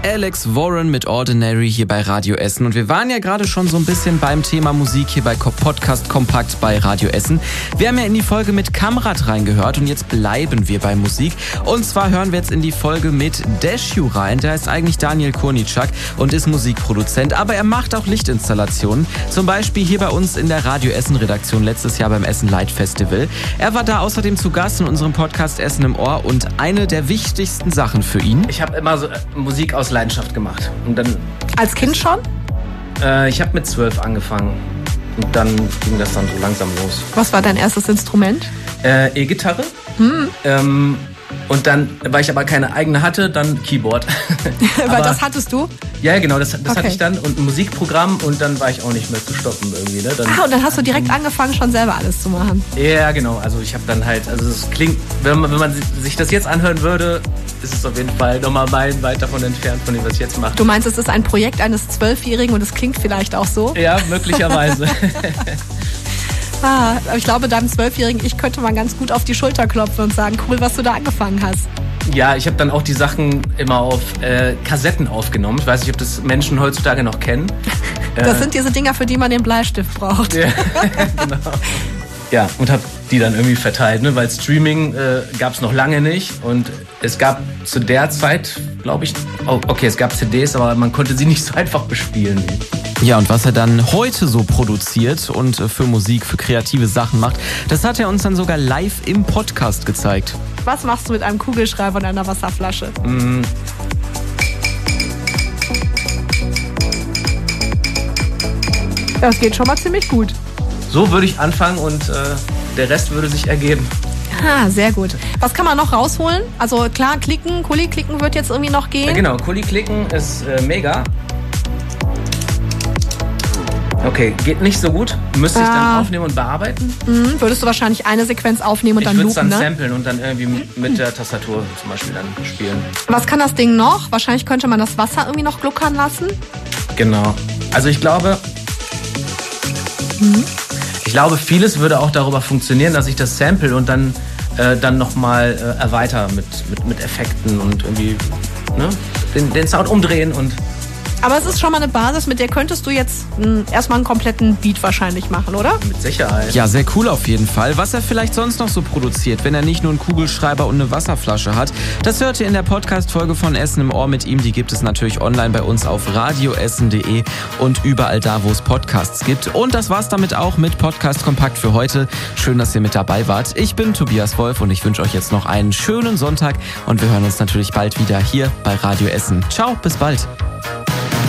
Alex Warren mit Ordinary hier bei Radio Essen. Und wir waren ja gerade schon so ein bisschen beim Thema Musik hier bei Podcast Kompakt bei Radio Essen. Wir haben ja in die Folge mit Kamrat reingehört und jetzt bleiben wir bei Musik. Und zwar hören wir jetzt in die Folge mit Deshu rein. Der heißt eigentlich Daniel Kornitschak und ist Musikproduzent, aber er macht auch Lichtinstallationen. Zum Beispiel hier bei uns in der Radio Essen Redaktion letztes Jahr beim Essen Light Festival. Er war da außerdem zu Gast in unserem Podcast Essen im Ohr und eine der wichtigsten Sachen für ihn. Ich habe immer so Musik aus Leidenschaft gemacht. Und dann, als Kind schon? Ich habe mit 12 angefangen. Und dann ging das dann so langsam los. Was war dein erstes Instrument? E-Gitarre. Und dann, weil ich aber keine eigene hatte, dann Keyboard. Weil das hattest du? Ja, genau, das okay. Hatte ich dann. Und ein Musikprogramm und dann war ich auch nicht mehr zu stoppen irgendwie. Ne? Und dann hast du direkt angefangen, schon selber alles zu machen? Ja, genau. Also ich habe dann halt, also es klingt, wenn man sich das jetzt anhören würde, ist es auf jeden Fall nochmal meilen weit davon entfernt, von dem, was ich jetzt mache. Du meinst, es ist ein Projekt eines 12-Jährigen und es klingt vielleicht auch so? Ja, möglicherweise. Aber ich glaube, deinem 12-jährigen Ich könnte man ganz gut auf die Schulter klopfen und sagen, cool, was du da angefangen hast. Ja, ich habe dann auch die Sachen immer auf Kassetten aufgenommen. Ich weiß nicht, ob das Menschen heutzutage noch kennen. Das sind diese Dinger, für die man den Bleistift braucht. Ja, genau. Ja, und habe die dann irgendwie verteilt, ne? Weil Streaming gab es noch lange nicht. Und es gab zu der Zeit, glaube ich, es gab CDs, aber man konnte sie nicht so einfach bespielen. Ja, und was er dann heute so produziert und für Musik, für kreative Sachen macht, das hat er uns dann sogar live im Podcast gezeigt. Was machst du mit einem Kugelschreiber und einer Wasserflasche? Das geht schon mal ziemlich gut. So würde ich anfangen und der Rest würde sich ergeben. Sehr gut. Was kann man noch rausholen? Also klar, Kuli klicken wird jetzt irgendwie noch gehen. Ja, genau, Kuli klicken ist mega. Okay, geht nicht so gut. Müsste ich dann aufnehmen und bearbeiten? Würdest du wahrscheinlich eine Sequenz aufnehmen und dann loopen, ne? Ich würde es dann samplen und dann irgendwie mit der Tastatur zum Beispiel dann spielen. Was kann das Ding noch? Wahrscheinlich könnte man das Wasser irgendwie noch gluckern lassen. Genau. Also ich glaube, vieles würde auch darüber funktionieren, dass ich das sample und dann nochmal erweitere mit Effekten und irgendwie den Sound umdrehen und... Aber es ist schon mal eine Basis, mit der könntest du jetzt erstmal einen kompletten Beat wahrscheinlich machen, oder? Mit Sicherheit. Ja, sehr cool auf jeden Fall. Was er vielleicht sonst noch so produziert, wenn er nicht nur einen Kugelschreiber und eine Wasserflasche hat, das hört ihr in der Podcast-Folge von Essen im Ohr mit ihm. Die gibt es natürlich online bei uns auf radioessen.de und überall da, wo es Podcasts gibt. Und das war's damit auch mit Podcast Kompakt für heute. Schön, dass ihr mit dabei wart. Ich bin Tobias Wolf und ich wünsche euch jetzt noch einen schönen Sonntag und wir hören uns natürlich bald wieder hier bei Radio Essen. Ciao, bis bald.